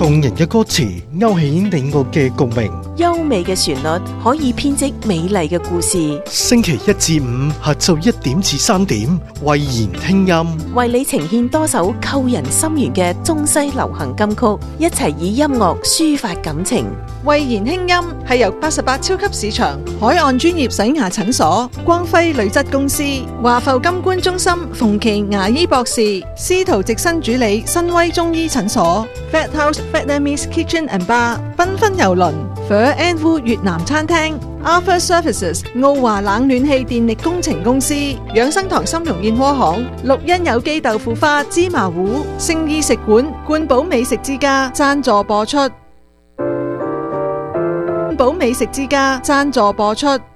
動人嘅歌詞勾起你我嘅共鳴， 優美嘅旋律可以編織美麗嘅故事。 星期一至五下晝1點至3點，慧言聽音， 為你呈現多首扣人心弦嘅中西流行金曲，一齊以音樂抒發感情。 慧言輕音係由88超級市場、海岸專業洗牙診所、光輝鋁質公司、華埠金冠中心、馮琦牙醫博士、司徒直新主理、新威中醫診所、Fat House Vietnamese Kitchen and Bar、繽紛郵輪、Phở and Vu 越南餐廳、Alpha Services 澳華冷暖氣電力工程公司、養生堂參茸燕窩行、綠茵有機豆腐花芝麻糊、聖意食館、冠寶美食之家贊助播出。冠寶美食之家贊助播出。